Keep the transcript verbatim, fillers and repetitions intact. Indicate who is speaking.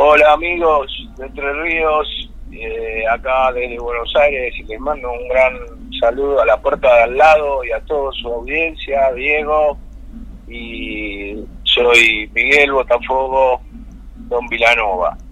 Speaker 1: Hola amigos de Entre Ríos, eh, acá desde Buenos Aires, y les mando un gran saludo a la puerta de al lado y a toda su audiencia, Diego, y soy Miguel Botafogo Don Vilanova.